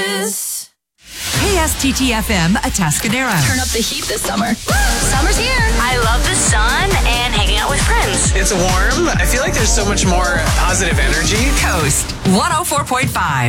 KSTT-FM Atascadero. Turn up the heat this summer. Summer's here. I love the sun and hanging out with friends. It's warm. I feel like there's so much more positive energy. Coast 104.5.